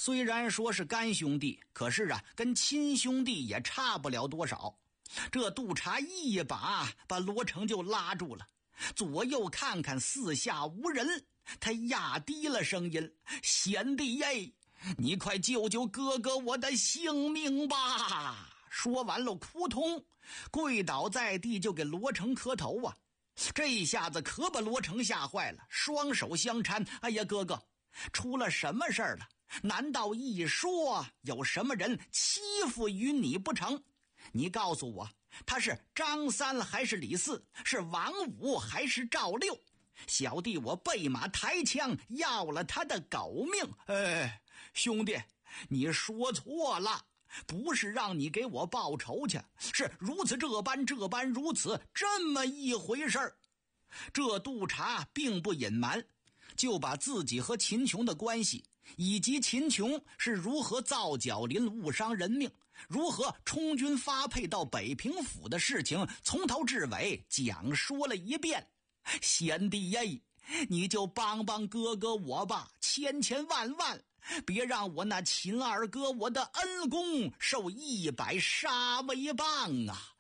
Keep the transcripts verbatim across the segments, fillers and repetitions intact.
虽然说是干兄弟，可是啊，跟亲兄弟也差不了多少。这督察一把把罗成就拉住了，左右看看，四下无人，他压低了声音：“贤弟耶，你快救救哥哥我的性命吧！”说完了，扑通跪倒在地，就给罗成磕头啊！这一下子可把罗成吓坏了，双手相搀：“哎呀，哥哥，出了什么事儿了？难道一说有什么人欺负于你不成？你告诉我，他是张三还是李四？是王五还是赵六？小弟我备马抬枪要了他的狗命。”“哎，兄弟，你说错了，不是让你给我报仇去，是如此这般这般如此这么一回事儿。”这督察并不隐瞒，就把自己和秦琼的关系，以及秦琼是如何造角林误伤人命，如何充军发配到北平府的事情，从头至尾讲说了一遍。“贤弟耶，你就帮帮哥哥我吧，千千万万别让我那秦二哥我的恩公受一百杀威棒啊！”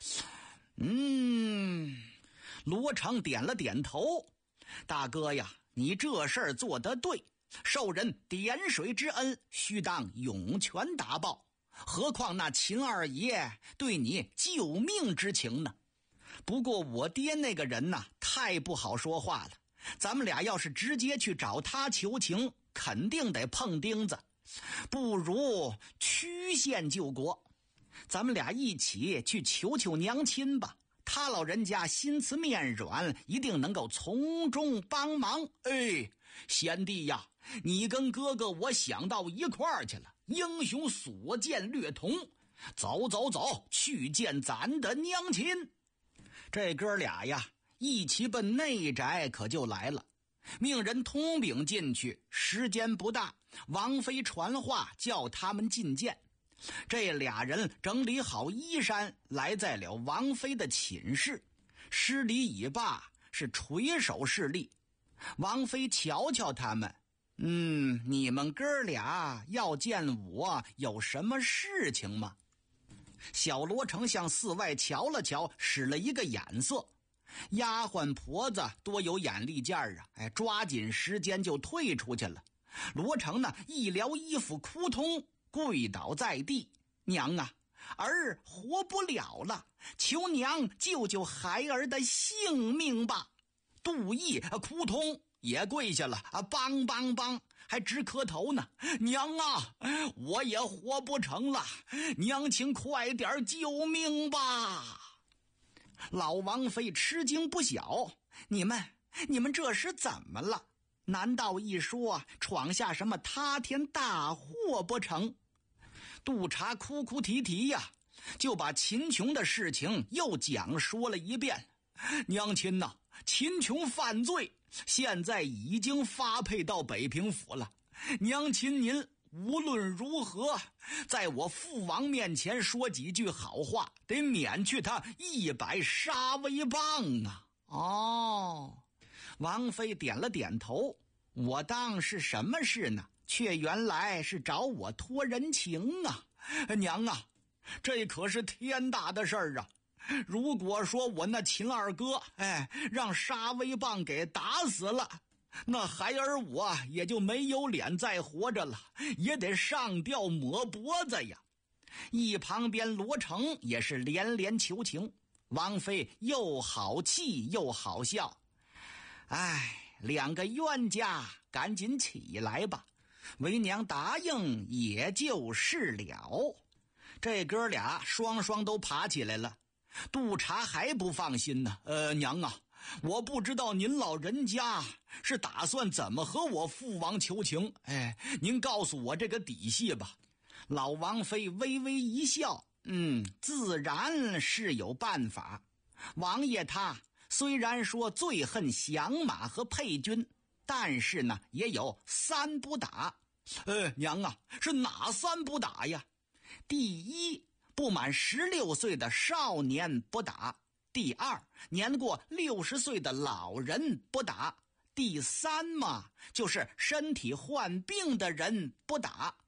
嗯，罗成点了点头：“大哥呀，你这事儿做得对，受人点水之恩，须当涌泉答报。何况那秦二爷对你救命之情呢？不过我爹那个人呐，太不好说话了。咱们俩要是直接去找他求情，肯定得碰钉子。不如曲线救国，咱们俩一起去求求娘亲吧。他老人家心慈面软，一定能够从中帮忙。”“哎，贤弟呀，你跟哥哥我想到一块儿去了，英雄所见略同。走走走，去见咱的娘亲。”这哥俩呀，一起奔内宅可就来了，命人通禀进去，时间不大，王妃传话叫他们觐见。这俩人整理好衣衫，来在了王妃的寝室，施礼已罢，是垂手侍立。王妃瞧瞧他们：“嗯，你们哥俩要见我，有什么事情吗？”小罗成向寺外瞧了瞧，使了一个眼色。丫鬟婆子多有眼力劲儿啊，哎，抓紧时间就退出去了。罗成呢，一撩衣服，扑通跪倒在地：“娘啊，儿活不了了，求娘救救孩儿的性命吧！”杜毅扑通也跪下了，啊，梆梆梆，还直磕头呢：“娘啊，我也活不成了，娘请快点救命吧！”老王妃吃惊不小：“你们你们这是怎么了？难道一说闯下什么塌天大祸不成？”督察哭哭啼啼呀，就把秦琼的事情又讲说了一遍。“娘亲呐，秦琼犯罪，现在已经发配到北平府了。娘亲您无论如何，在我父王面前说几句好话，得免去他一百杀威棒啊！”“哦。”王妃点了点头：“我当是什么事呢？却原来是找我托人情啊！娘啊，这可是天大的事儿啊！如果说我那秦二哥，哎，让杀威棒给打死了，那孩儿我也就没有脸再活着了，也得上吊抹脖子呀！”一旁边罗成也是连连求情。王妃又好气又好笑：“哎，两个冤家，赶紧起来吧，为娘答应也就是了。”这哥俩双双都爬起来了。督察还不放心呢：“呃，娘啊，我不知道您老人家是打算怎么和我父王求情，哎，您告诉我这个底细吧。”老王妃微微一笑：“嗯，自然是有办法。王爷他虽然说最恨响马和配军，但是呢，也有三不打。”“呃，娘啊，是哪三不打呀？”“第一，不满十六岁的少年不打；第二，年过六十岁的老人不打；第三嘛，就是身体患病的人不打。”